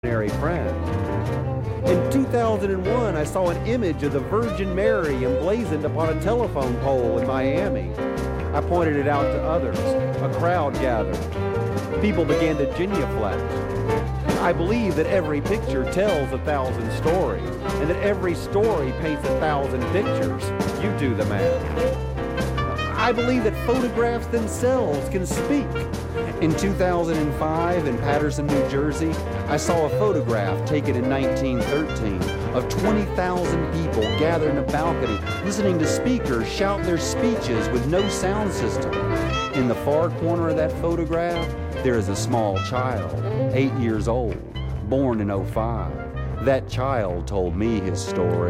imaginary friend. In 2001, I saw an image of the Virgin Mary emblazoned upon a telephone pole in Miami. I pointed it out to others. A crowd gathered. People began to genuflect. I believe that every picture tells 1,000 stories, and that every story paints 1,000 pictures. You do the math. I believe that photographs themselves can speak. In 2005 in Paterson, New Jersey, I saw a photograph taken in 1913 of 20,000 people gathered in a balcony listening to speakers shout their speeches with no sound system. In the far corner of that photograph, there is a small child, 8 years old, born in '05. That child told me his story.